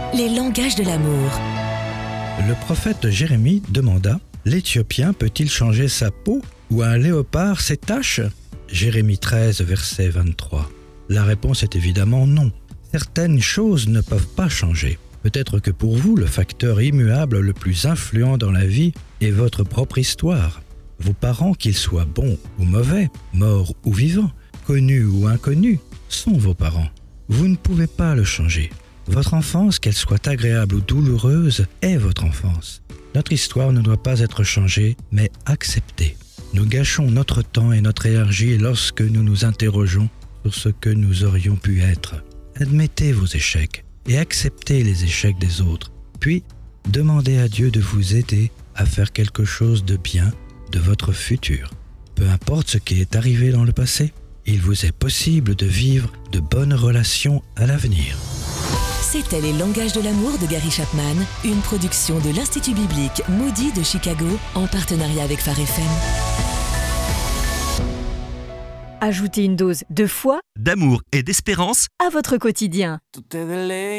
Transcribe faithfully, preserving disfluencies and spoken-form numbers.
Les langages de l'amour. Le prophète Jérémie demanda « L'Éthiopien peut-il changer sa peau ou un léopard ses taches ?» Jérémie treize, verset vingt-trois. La réponse est évidemment non. Certaines choses ne peuvent pas changer. Peut-être que pour vous, le facteur immuable le plus influent dans la vie est votre propre histoire. Vos parents, qu'ils soient bons ou mauvais, morts ou vivants, connus ou inconnus, sont vos parents. Vous ne pouvez pas le changer. Votre enfance, qu'elle soit agréable ou douloureuse, est votre enfance. Notre histoire ne doit pas être changée, mais acceptée. Nous gâchons notre temps et notre énergie lorsque nous nous interrogeons sur ce que nous aurions pu être. Admettez vos échecs et acceptez les échecs des autres. Puis, demandez à Dieu de vous aider à faire quelque chose de bien de votre futur. Peu importe ce qui est arrivé dans le passé, il vous est possible de vivre de bonnes relations à l'avenir. C'était Les langages de l'amour de Gary Chapman, une production de l'Institut biblique Moody de Chicago en partenariat avec Phare F M. Ajoutez une dose de foi, d'amour et d'espérance à votre quotidien.